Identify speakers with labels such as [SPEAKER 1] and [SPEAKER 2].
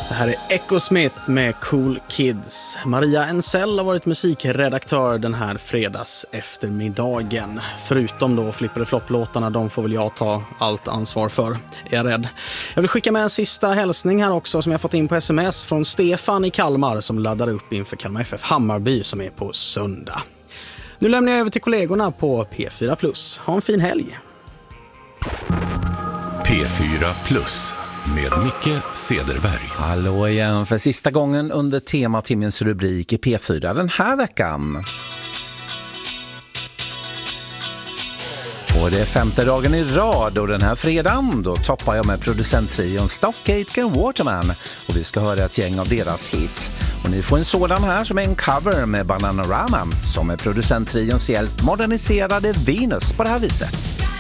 [SPEAKER 1] Det här är Echo Smith med Cool Kids. Maria Ensell har varit musikredaktör den här fredags eftermiddagen. Förutom då Flipper-flopp-låtarna, de får väl jag ta allt ansvar för, är jag rädd. Jag vill skicka med en sista hälsning här också som jag fått in på sms från Stefan i Kalmar som laddar upp inför Kalmar FF Hammarby som är på söndag. Nu lämnar jag över till kollegorna på P4+. Ha en fin helg.
[SPEAKER 2] P4+ med Micke Cederberg.
[SPEAKER 3] Hallå igen för sista gången under tematimmens rubrik i P4 den här veckan. Och det är 5:e dagen i rad och den här fredagen då toppar jag med producenttrion Stockgate and Waterman och vi ska höra ett gäng av deras hits. Och ni får en sådan här som är en cover med Bananarama som är producenttrions hjälp moderniserade Venus på det här viset.